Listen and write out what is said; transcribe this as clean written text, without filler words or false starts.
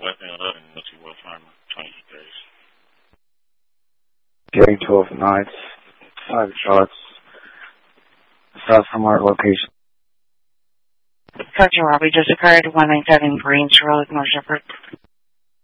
Getting 12 nights, 5 shots. South from our location. Sergeant Robbie just occurred 197 Greens Road, North Shepherd.